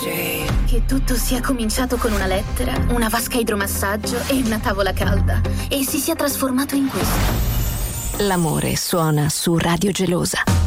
Che tutto sia cominciato con una lettera, una vasca idromassaggio e una tavola calda e si sia trasformato in questo. L'amore suona su Radio Gelosa.